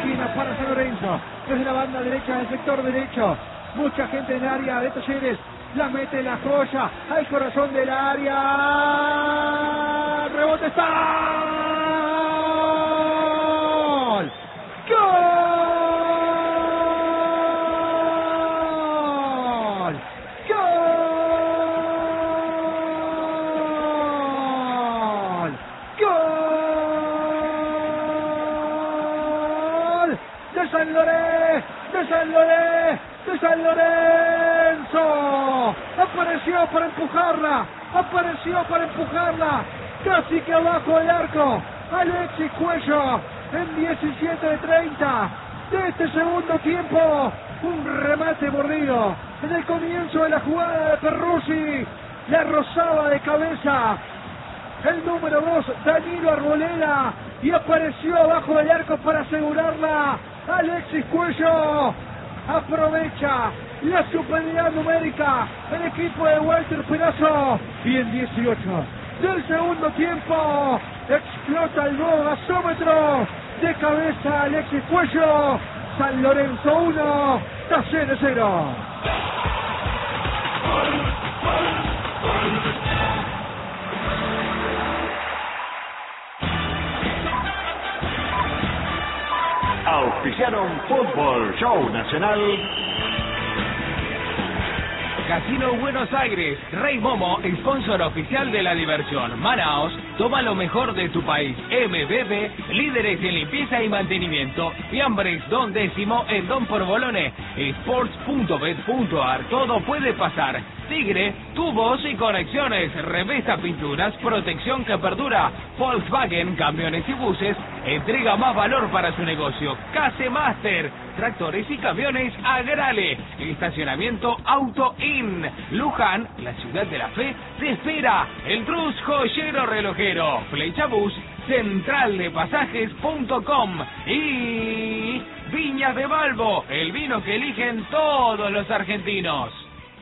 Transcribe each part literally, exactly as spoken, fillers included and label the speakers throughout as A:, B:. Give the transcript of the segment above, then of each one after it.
A: esquina para San Lorenzo. Desde la banda derecha del sector derecho. Mucha gente en el área de Talleres. La mete la joya al corazón del área. Rebote, está. ¡Gol! ¡Gol! ¡Gol! ¡Gol! ¡De San Lorenzo! ¡De San Lorenzo! ¡De San Lorenzo! Apareció para empujarla. Apareció para empujarla. Casi que abajo del arco. Alexis Cuello en diecisiete de treinta de este segundo tiempo. Un remate mordido en el comienzo de la jugada de Perruzzi. La rozaba de cabeza el número dos, Danilo Arboleda, y apareció abajo del arco para asegurarla. Alexis Cuello aprovecha la superioridad numérica el equipo de Walter Perazo, y en dieciocho del segundo tiempo explota el nuevo gasómetro. De cabeza Alexis Cuello. San Lorenzo uno, Talleres cero.
B: Auspiciaron Fútbol Show Nacional.
C: Casino Buenos Aires, Rey Momo, sponsor oficial de la diversión. Manaos, toma lo mejor de tu país. M B B, líderes en limpieza y mantenimiento. Fiambres, Don Décimo, en Don Porbolone. Sports punto bet punto ar, todo puede pasar. Tigre, tubos y conexiones. Revesta Pinturas, protección que perdura. Volkswagen, camiones y buses, entrega más valor para su negocio. Case Master, tractores y camiones Agrale. Estacionamiento Auto In. Luján, la ciudad de la fe, te espera. El Trus Joyero Relojero. Flechabús, central de pasajes punto com. Y Viña de Balbo, el vino que eligen todos los argentinos.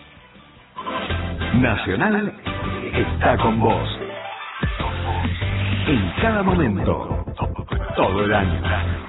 B: Nacional está con vos. En cada momento, todo el año.